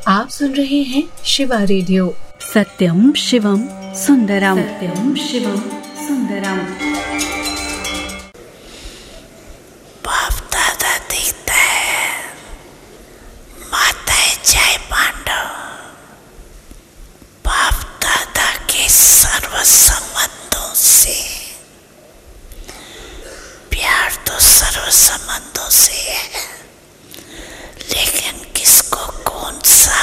आप सुन रहे हैं शिवा रेडियो। सत्यम शिवम सुंदरम, सत्यम शिवम सुंदरम। बाप दादा देखता है, माताएं जय पांडव। बाप दादा के सर्व संबंधों से प्यार तो सर्व संबंधों से है, लेकिन किसको कौन सा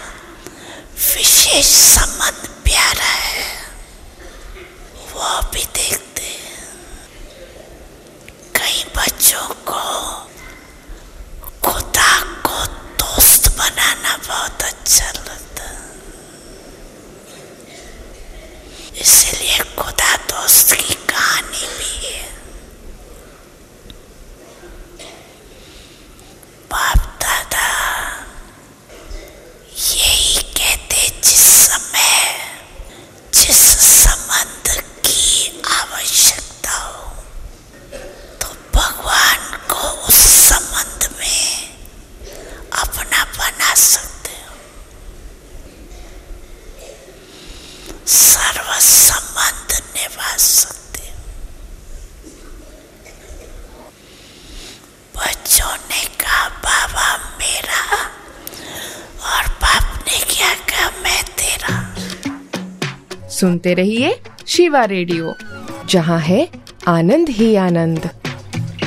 विशेष संबंध प्यारा है वो भी देखते हैं। कई बच्चों को खुदा को दोस्त बनाना बहुत अच्छा लगता है, इसलिए खुदा दोस्त की कहानी भी है। बाप दादा यही कहते, जिस समय जिस संबंध की आवश्यकता हो तो भगवान को उस संबंध में अपना बना सकते हो। सर्व संबंध निभा सकते हो। बच्चों ने कहा बाबा मेरा, और बाप ने क्या कहा मैं तेरा। सुनते रहिए शिवा रेडियो, जहाँ है आनंद ही आनंद।